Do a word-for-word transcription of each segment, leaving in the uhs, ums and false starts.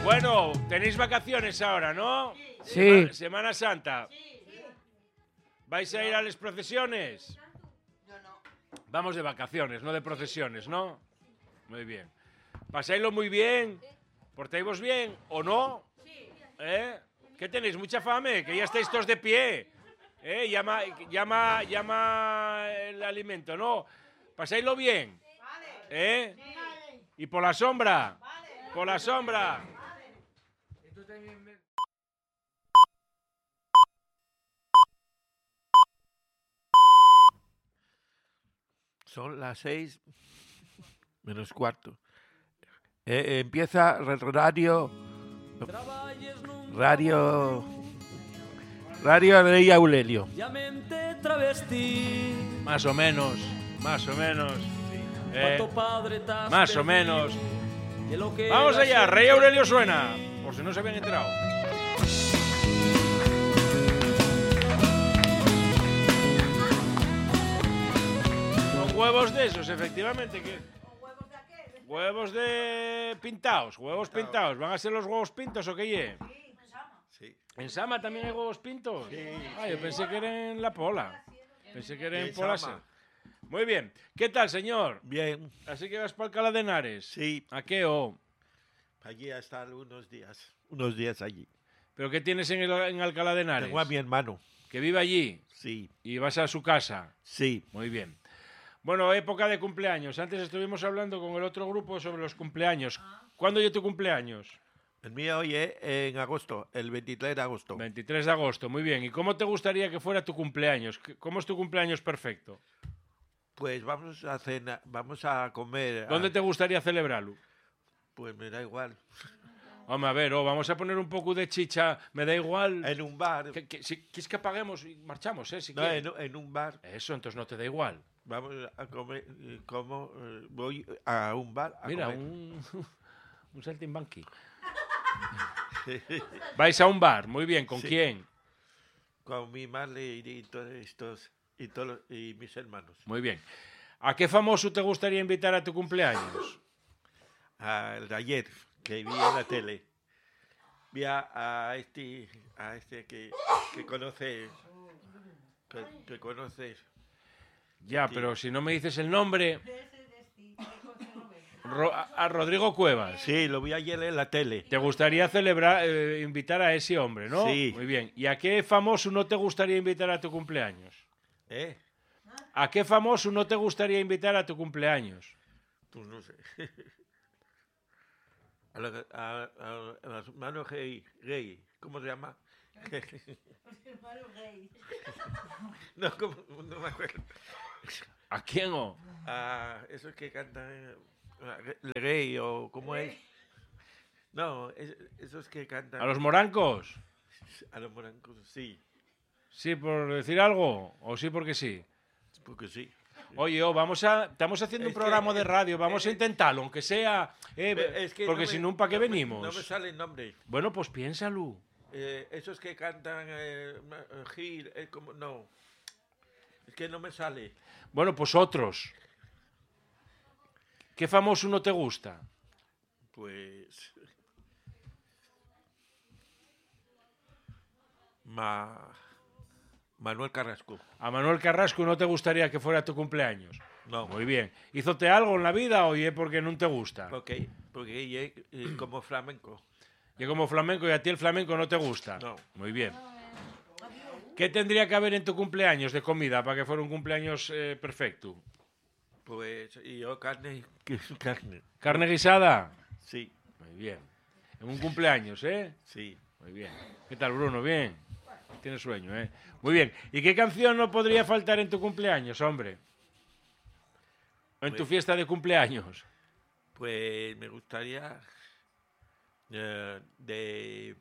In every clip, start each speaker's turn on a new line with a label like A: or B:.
A: Bueno, tenéis vacaciones ahora, ¿no?
B: Sí.
A: Sema- Semana Santa. ¿Vais a ir a las procesiones? Vamos de vacaciones, no de procesiones, ¿no? Muy bien. ¿Pasáislo muy bien? ¿Portáis bien o no? ¿Eh? ¿Qué tenéis? ¿Mucha fame? Que ya estáis todos de pie. ¿Eh? Llama, llama, llama el alimento, ¿no? ¿Pasáislo bien? ¿Eh? ¿Y por la sombra? Por la sombra.
B: Son las seis menos cuarto. Eh, empieza radio. Radio. Radio Rey Aurelio.
A: Más o menos, más o menos. Eh, más o menos. Vamos allá, Rey Aurelio suena. Por si no se habían enterado. Con huevos de esos, efectivamente. Que... Huevos de pintados, huevos pintados. ¿Van a ser los huevos pintos o qué ye?
B: Sí.
A: ¿En Sama también hay huevos pintos?
B: Sí,
A: Ah, yo pensé que era en La Pola. Pensé que era en
B: En
A: Polasa.
B: Sama.
A: Muy bien. ¿Qué tal, señor?
B: Bien.
A: Así que vas para Alcalá de Henares.
B: Sí.
A: ¿A qué o?
B: Allí a estar unos días. Unos días allí.
A: ¿Pero qué tienes en, el, en Alcalá de Henares?
B: Tengo a mi hermano.
A: Que vive allí
B: Sí.
A: y vas a su casa.
B: Sí.
A: Muy bien. Bueno, época de cumpleaños. Antes estuvimos hablando con el otro grupo sobre los cumpleaños. ¿Cuándo es tu cumpleaños?
B: El mío hoy es en agosto, el veintitrés de agosto.
A: veintitrés de agosto, muy bien. ¿Y cómo te gustaría que fuera tu cumpleaños? ¿Cómo es tu cumpleaños perfecto?
B: Pues vamos a cenar, vamos a comer.
A: ¿Dónde
B: a-
A: te gustaría celebrarlo?
B: Pues me da igual.
A: Hombre, a ver, oh, vamos a poner un poco de chicha, me da igual.
B: En un bar.
A: Que, que- si quieres que apaguemos y marchamos, ¿eh? Si
B: No,
A: quieres.
B: en, en un bar.
A: Eso, entonces no te da igual.
B: Vamos a comer. eh, Como, eh, voy a un bar a
A: Mira,
B: comer.
A: un, un saltimbanqui. Vais a un bar, muy bien. ¿Con
B: Sí.
A: quién?
B: Con mi madre y, y todos estos y todos y mis hermanos.
A: Muy bien. ¿A qué famoso te gustaría invitar a tu cumpleaños?
B: Al de ayer, que vi en la tele. Vi a, a este, a este que, que conoce, que, que conoce.
A: Ya,
B: Sí.
A: pero si no me dices el nombre... Ro- a, a Rodrigo Cuevas.
B: Sí, lo vi ayer en la tele.
A: ¿Te gustaría celebrar, eh, invitar a ese hombre, no?
B: Sí.
A: Muy bien. ¿Y a qué famoso no te gustaría invitar a tu cumpleaños?
B: ¿Eh?
A: ¿A qué famoso no te gustaría invitar a tu cumpleaños?
B: Pues no sé. A, la- a, a, a los hermanos gay, gay, ¿cómo se llama? No, ¿cómo? No me acuerdo.
A: ¿A quién o?
B: A esos que cantan eh, gay o cómo es. No, es- esos que cantan.
A: ¿A los morancos?
B: A los morancos, sí,
A: ¿Sí por decir algo? ¿O sí porque sí?
B: porque sí.
A: Oye, oh, vamos a, estamos haciendo
B: Es
A: un
B: que-
A: programa de
B: es-
A: radio, vamos a
B: es-
A: intentarlo, aunque sea... eh,
B: Pero es que
A: porque
B: no
A: si
B: me-
A: no, ¿para qué
B: no me-
A: venimos?
B: No me sale el nombre.
A: Bueno, pues piénsalo.
B: Eh, esos que cantan eh, ma- eh, Gil, eh, como, no. Es que no me sale.
A: Bueno, pues otros. ¿Qué famoso no te gusta?
B: Pues. Ma... Manuel Carrasco.
A: ¿A Manuel Carrasco no te gustaría que fuera tu cumpleaños?
B: No.
A: Muy bien. ¿Hízote algo en la vida o es porque no te gusta?
B: Porque, porque ella es eh, como flamenco.
A: Y como flamenco y a ti el flamenco no te gusta.
B: No.
A: Muy bien. ¿Qué tendría que haber en tu cumpleaños de comida para que fuera un cumpleaños eh, perfecto?
B: Pues y yo carne, que es carne.
A: ¿Carne guisada?
B: Sí,
A: Muy bien. En un cumpleaños, ¿eh?
B: sí.
A: Muy bien. ¿Qué tal, Bruno? Bien. Tienes sueño, ¿eh? Muy bien. ¿Y qué canción no podría faltar en tu cumpleaños, hombre? ¿O en tu
B: Pues-
A: fiesta de cumpleaños?
B: Pues me gustaría eh, de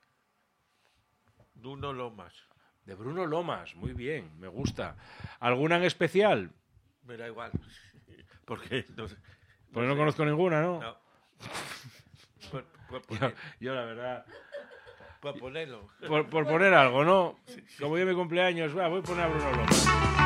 B: Bruno Lomas.
A: De Bruno Lomas. Muy bien. Me gusta. ¿Alguna en especial?
B: Me da igual. Porque no sé.
A: Porque no
B: sé.
A: conozco ninguna, ¿no?
B: No. Por, por
A: Yo,
B: poner-
A: yo, la verdad...
B: por ponerlo.
A: Por, por poner algo, ¿no? Como yo mi cumpleaños, va, voy a poner a Bruno Lomas.